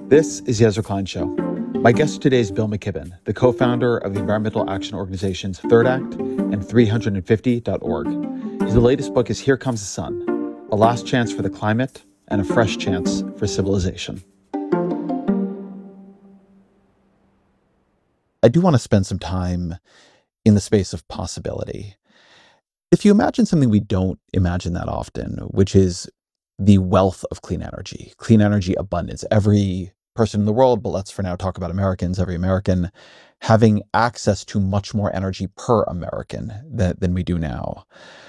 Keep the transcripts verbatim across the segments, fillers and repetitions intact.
This is Yezra Klein Show. My guest today is Bill McKibben, the co-founder of the environmental action organizations Third Act and three fifty dot org. His latest book is Here Comes the Sun, A Last Chance for the Climate and a Fresh Chance for Civilization. I do want to spend some time in the space of possibility. If you imagine something we don't imagine that often, which is the wealth of clean energy, clean energy abundance, every person in the world, but let's for now talk about Americans, every American having access to much more energy per American than, than we do now.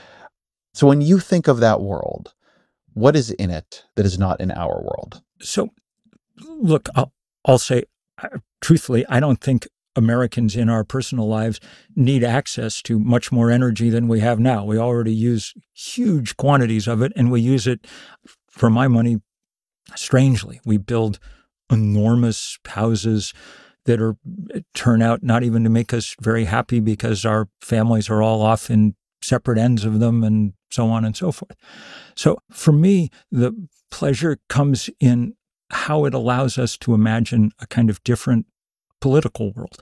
So when you think of that world, what is in it that is not in our world? So, look, I'll, I'll say, uh, truthfully, I don't think Americans in our personal lives need access to much more energy than we have now. We already use huge quantities of it, and we use it, for my money, strangely. We build enormous houses that are turn out not even to make us very happy because our families are all off in separate ends of them and so on and so forth. So for me, the pleasure comes in how it allows us to imagine a kind of different political world.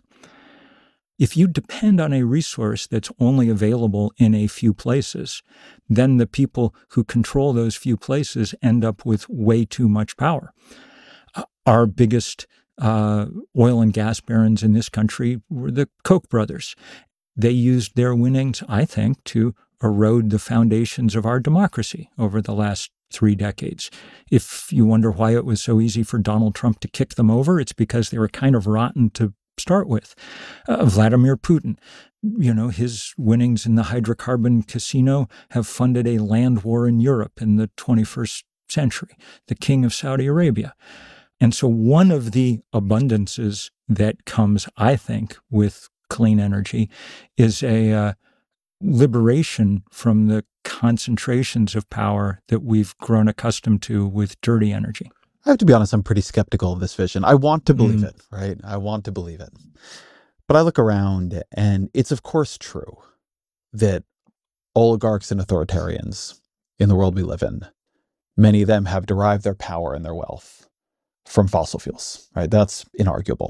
If you depend on a resource that's only available in a few places, then the people who control those few places end up with way too much power. Uh, our biggest uh, oil and gas barons in this country were the Koch brothers. They used their winnings, I think, to erode the foundations of our democracy over the last three decades. If you wonder why it was so easy for Donald Trump to kick them over, it's because they were kind of rotten to start with. Uh, Vladimir Putin, you know, his winnings in the hydrocarbon casino have funded a land war in Europe in the twenty-first century, the king of Saudi Arabia. And so one of the abundances that comes, I think, with clean energy is a uh, liberation from the concentrations of power that we've grown accustomed to with dirty energy. I have to be honest, I'm pretty skeptical of this vision. I want to believe Mm. it, right? I want to believe it. But I look around and it's of course true that oligarchs and authoritarians in the world we live in, many of them have derived their power and their wealth from fossil fuels, right? That's inarguable.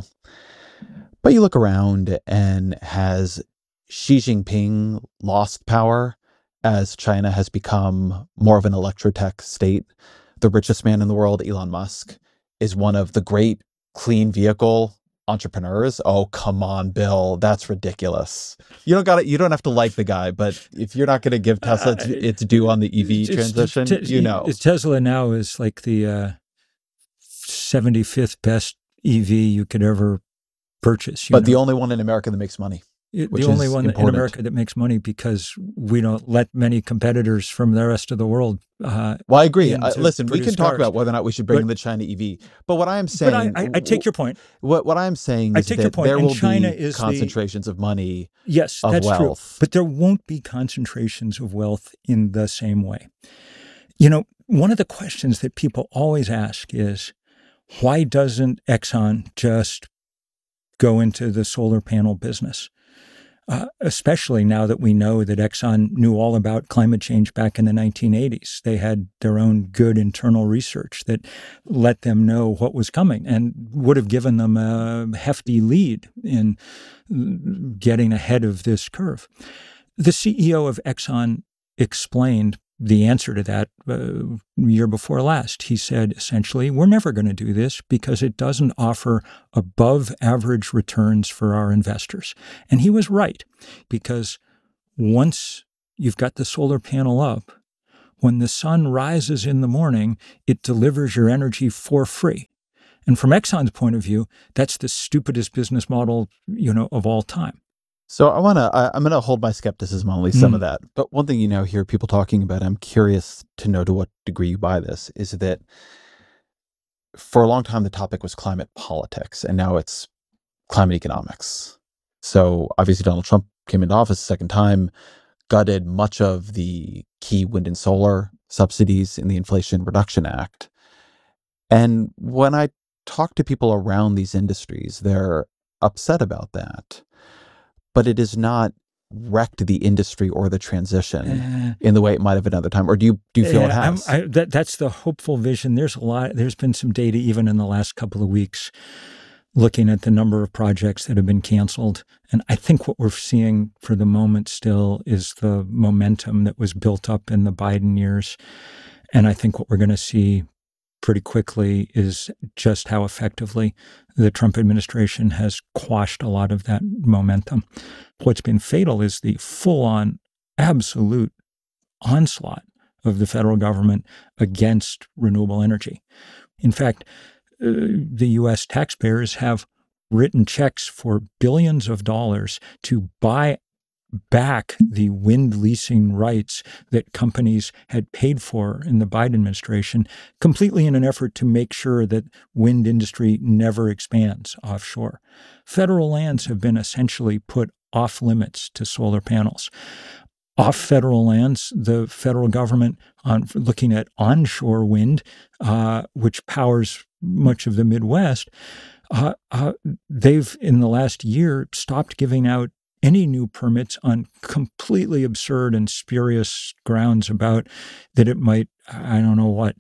But you look around and has Xi Jinping lost power as China has become more of an electrotech state? The richest man in the world, Elon Musk, is one of the great clean vehicle entrepreneurs. Oh, come on, Bill. That's ridiculous. You don't got it. You don't have to like the guy, but if you're not going to give Tesla its, its due on the E V It's- transition, it's- you know. Tesla now is like the uh, seventy-fifth best E V you could ever purchase. You But know? the only one in America that makes money. It- which the only is one in important. America that makes money because we don't let many competitors from the rest of the world. Uh, Well, I agree. in Uh, to listen, we produce can talk cars. about whether or not we should bring But- in the China E V. But what I am But saying, I, I, I take your point. what what I'm saying I is take your that point, there and will China be is the- concentrations of money. Yes, of that's wealth. true. But there won't be concentrations of wealth in the same way. You know, one of the questions that people always ask is, why doesn't Exxon just go into the solar panel business? Uh, especially now that we know that Exxon knew all about climate change back in the nineteen eighties. They had their own good internal research that let them know what was coming and would have given them a hefty lead in getting ahead of this curve. The C E O of Exxon explained the answer to that uh, year before last. He said, essentially, we're never going to do this because it doesn't offer above average returns for our investors. And he was right, because once you've got the solar panel up, when the sun rises in the morning, it delivers your energy for free. And from Exxon's point of view, that's the stupidest business model, you know, of all time. So I want to, I'm going to hold my skepticism on at least some Mm. of that. But one thing you now hear people talking about, I'm curious to know to what degree you buy this, is that for a long time, the topic was climate politics, and now it's climate economics. So obviously Donald Trump came into office a second time, gutted much of the key wind and solar subsidies in the Inflation Reduction Act. And when I talk to people around these industries, they're upset about that. But it is not wrecked the industry or the transition Uh, in the way it might have another time? Or do you do you feel it yeah, I'm, has? I, that, that's the hopeful vision. There's a lot. There's been some data even in the last couple of weeks looking at the number of projects that have been canceled. And I think what we're seeing for the moment still is the momentum that was built up in the Biden years. And I think what we're going to see pretty quickly is just how effectively the Trump administration has quashed a lot of that momentum. What's been fatal is the full-on, absolute onslaught of the federal government against renewable energy. In fact, uh, the U S taxpayers have written checks for billions of dollars to buy back the wind leasing rights that companies had paid for in the Biden administration, completely in an effort to make sure that wind industry never expands offshore. Federal lands have been essentially put off limits to solar panels. Off federal lands, the federal government, on looking at onshore wind, uh, which powers much of the Midwest, uh, uh, they've in the last year stopped giving out any new permits on completely absurd and spurious grounds about that it might, I don't know what,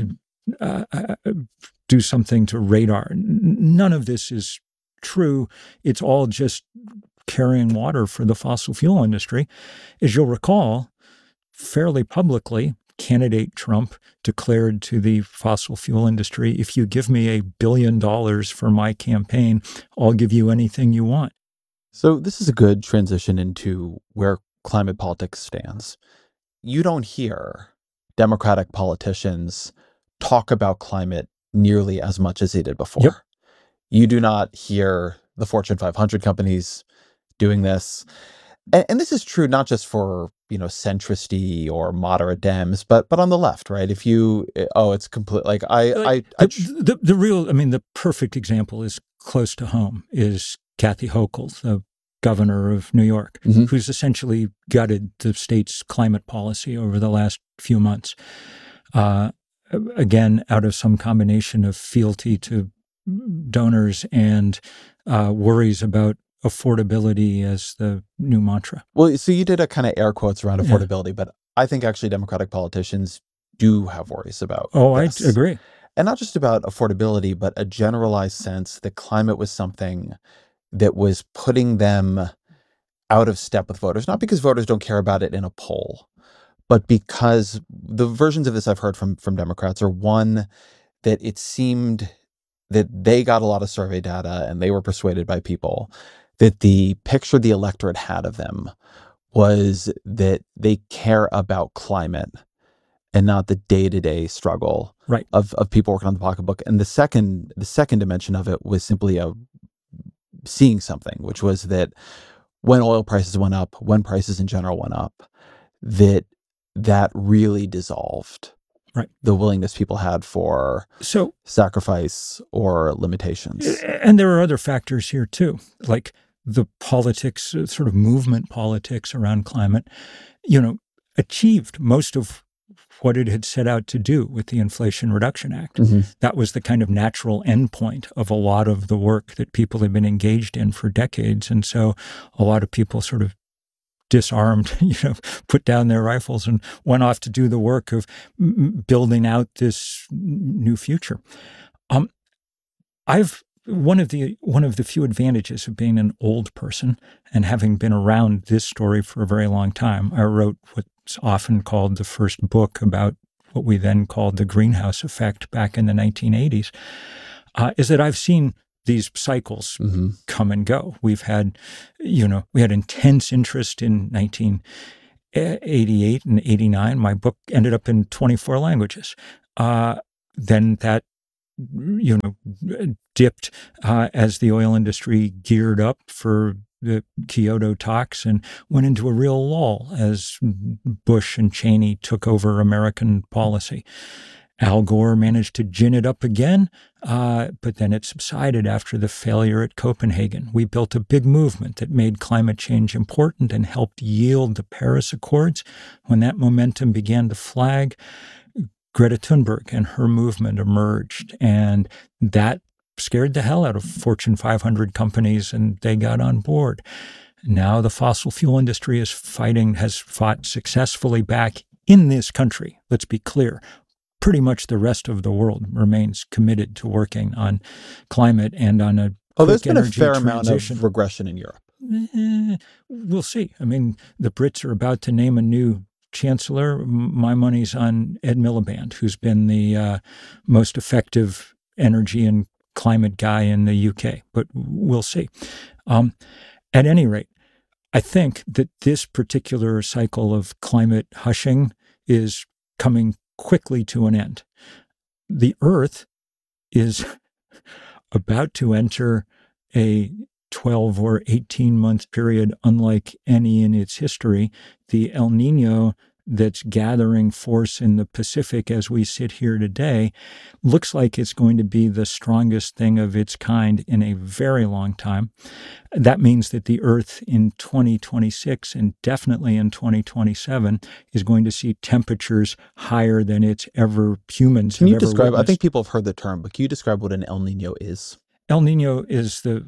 uh, uh, do something to radar. None of this is true. It's all just carrying water for the fossil fuel industry. As you'll recall, fairly publicly, candidate Trump declared to the fossil fuel industry, if you give me a billion dollars for my campaign, I'll give you anything you want. So this is a good transition into where climate politics stands. You don't hear Democratic politicians talk about climate nearly as much as they did before. Yep. You do not hear the Fortune five hundred companies doing this. And, and this is true not just for, you know, centristy or moderate Dems, but but on the left, right? If you, oh, it's complete, like I, Like, I, I the, the, the real, I mean, the perfect example is close to home is Kathy Hochul, the governor of New York, Mhm. who's essentially gutted the state's climate policy over the last few months. Uh, again, out of some combination of fealty to donors and uh, worries about affordability as the new mantra. Well, so you did a kind of air quotes around Yeah. affordability, but I think actually Democratic politicians do have worries about Oh, this. I agree. And not just about affordability, but a generalized sense that climate was something that was putting them out of step with voters, not because voters don't care about it in a poll, but because the versions of this I've heard from from Democrats are one that it seemed that they got a lot of survey data and they were persuaded by people that the picture the electorate had of them was that they care about climate and not the day-to-day struggle Right. of, of people working on the pocketbook. And the second the second dimension of it was simply a seeing something, which was that when oil prices went up, when prices in general went up, that that really dissolved Right. the willingness people had for So, sacrifice or limitations. and there are other factors here too, like the politics, uh, sort of movement politics around climate, you know, achieved most of what it had set out to do with the Inflation Reduction Act. Mhm. That was the kind of natural endpoint of a lot of the work that people had been engaged in for decades. And so a lot of people sort of disarmed, you know, put down their rifles and went off to do the work of m- building out this new future. Um, I've one of the one of the few advantages of being an old person and having been around this story for a very long time. I wrote what's often called the first book about what we then called the greenhouse effect back in the nineteen eighties. Uh, is that I've seen these cycles Mhm. come and go. We've had, you know, we had intense interest in nineteen eighty-eight and eighty-nine. My book ended up in twenty-four languages. Uh, then that, you know, dipped uh, as the oil industry geared up for the Kyoto talks and went into a real lull as Bush and Cheney took over American policy. Al Gore managed to gin it up again, uh, but then it subsided after the failure at Copenhagen. We built a big movement that made climate change important and helped yield the Paris Accords. When that momentum began to flag, Greta Thunberg and her movement emerged, and that scared the hell out of Fortune five hundred companies, and they got on board. Now the fossil fuel industry is fighting, has fought successfully back in this country. Let's be clear. Pretty much the rest of the world remains committed to working on climate and on a Oh, there's quick been a energy fair amount transition. of regression in Europe. Eh, we'll see. I mean, the Brits are about to name a new chancellor. M- My money's on Ed Miliband, who's been the uh, most effective energy and climate guy in the U K, but we'll see. Um, at any rate, I think that this particular cycle of climate hushing is coming quickly to an end. The Earth is about to enter a twelve or eighteen month period unlike any in its history. The El Nino that's gathering force in the Pacific as we sit here today looks like it's going to be the strongest thing of its kind in a very long time. That means that the Earth in twenty twenty-six and definitely in twenty twenty-seven is going to see temperatures higher than it's ever humans Can have you ever describe, I witnessed. think people have heard the term, but can you describe what an El Nino is? El Nino is the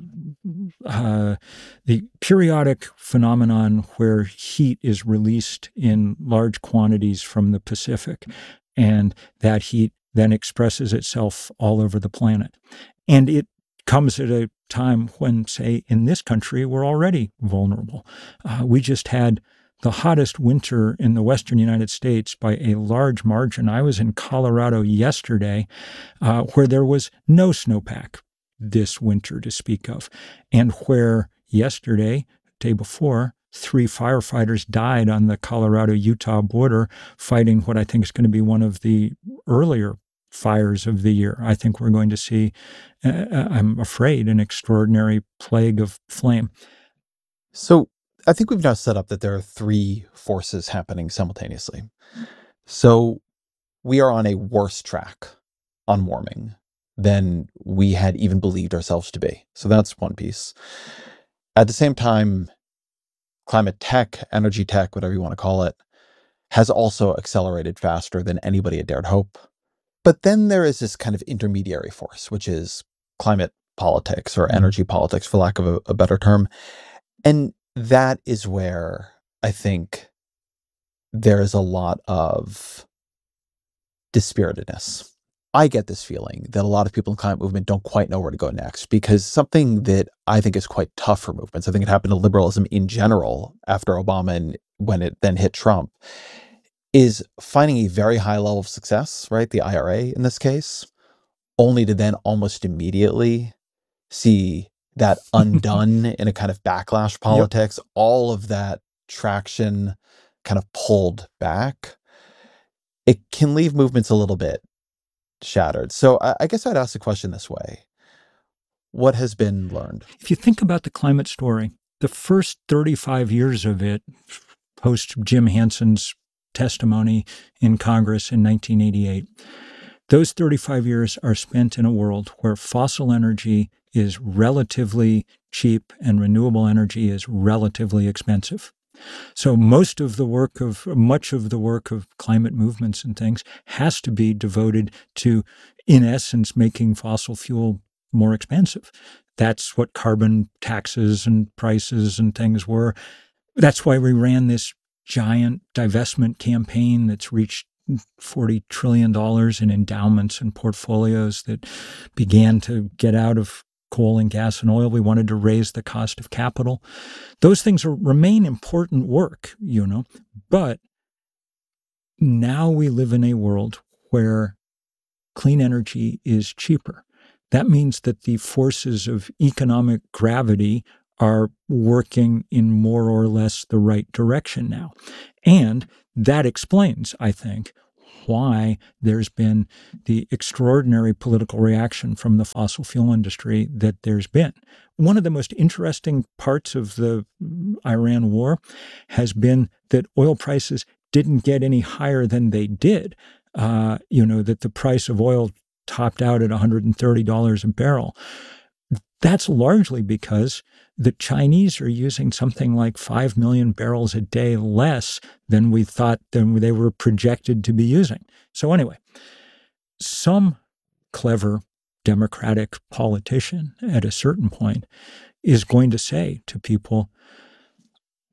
uh, the periodic phenomenon where heat is released in large quantities from the Pacific, and that heat then expresses itself all over the planet. And it comes at a time when, say, in this country, we're already vulnerable. Uh, we just had the hottest winter in the western United States by a large margin. I was in Colorado yesterday, uh, where there was no snowpack this winter to speak of, and where yesterday, day before, three firefighters died on the Colorado-Utah border fighting what I think is going to be one of the earlier fires of the year. I think we're going to see, uh, I'm afraid, an extraordinary plague of flame. So I think we've now set up that there are three forces happening simultaneously. So we are on a worse track on warming than we had even believed ourselves to be. So that's one piece. At the same time, climate tech, energy tech, whatever you want to call it, has also accelerated faster than anybody had dared hope. But then there is this kind of intermediary force, which is climate politics or Mhm. energy politics, for lack of a, a better term. And that is where I think there is a lot of dispiritedness. I get this feeling that a lot of people in the climate movement don't quite know where to go next, because something that I think is quite tough for movements, I think it happened to liberalism in general after Obama and when it then hit Trump, is finding a very high level of success, right? The I R A in this case, only to then almost immediately see that undone in a kind of backlash politics, yep. All of that traction kind of pulled back. It can leave movements a little bit shattered. So I, I guess I'd ask the question this way. What has been learned? If you think about the climate story, the first thirty-five years of it, post Jim Hansen's testimony in Congress in nineteen eighty-eight, those thirty-five years are spent in a world where fossil energy is relatively cheap and renewable energy is relatively expensive. So most of the work of, much of the work of climate movements and things has to be devoted to, in essence, making fossil fuel more expensive. That's what carbon taxes and prices and things were. That's why we ran this giant divestment campaign that's reached forty trillion dollars in endowments and portfolios that began to get out of coal and gas and oil. We wanted to raise the cost of capital. Those things are, remain important work, you know, but now we live in a world where clean energy is cheaper. That means that the forces of economic gravity are working in more or less the right direction now. And that explains, I think, why there's been the extraordinary political reaction from the fossil fuel industry that there's been. One of the most interesting parts of the Iran war has been that oil prices didn't get any higher than they did. Uh, you know, that the price of oil topped out at one hundred thirty dollars a barrel. That's largely because the Chinese are using something like five million barrels a day less than we thought than they were projected to be using. So anyway, some clever Democratic politician at a certain point is going to say to people,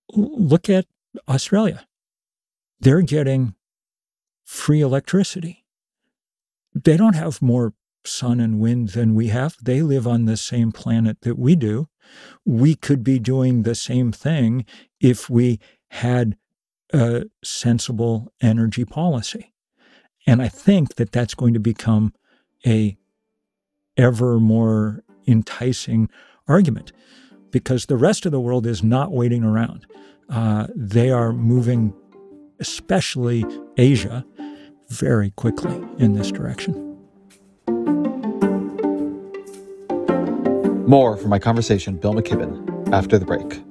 look at Australia. They're getting free electricity. They don't have more sun and wind than we have. They live on the same planet that we do. We could be doing the same thing if we had a sensible energy policy. And I think that that's going to become a ever more enticing argument because the rest of the world is not waiting around. Uh, they are moving, especially Asia, very quickly in this direction. More from my conversation with Bill McKibben after the break.